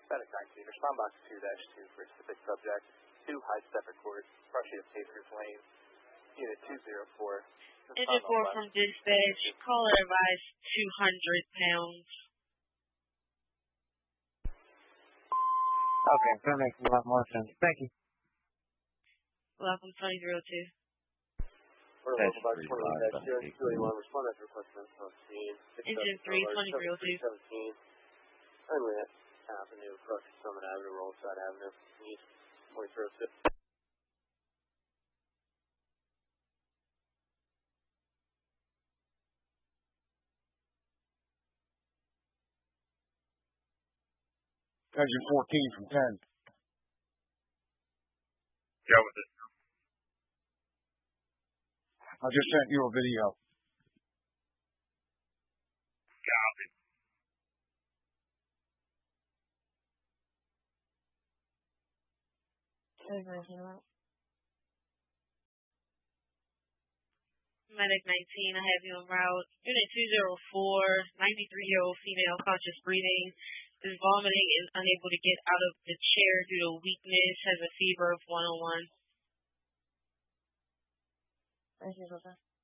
Static 19, respond box 2-2 for specific subject, 2 High Stepford Court, Prussia Papers Lane, Unit 204. Engine 4 from dispatch, caller advised 200 pounds. Okay, that makes a lot more sense. Thank you. Welcome, 2002. Order local box 28-0, 281, respond as requested on scene. Engine 3, 2002. 17, Unlit Avenue, across Summit Avenue, Roadside Avenue, East, 2306. Engine 14 from 10. Yeah, with it. I just sent you a video. Copy. Medic 19, I have you en route. Unit 204, 93-year-old female, conscious breathing, is vomiting and unable to get out of the chair due to weakness, has a fever of 101. Thank you, Rosa.